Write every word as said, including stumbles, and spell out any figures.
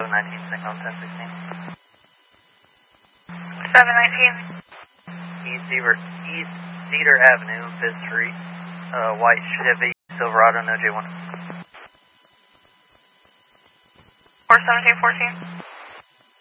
seven nineteen, signal ten sixteen. seven nineteen. East Cedar, East Cedar Avenue, Fifth Street, uh, white Chevy Silverado, no J one. four seventeen fourteen.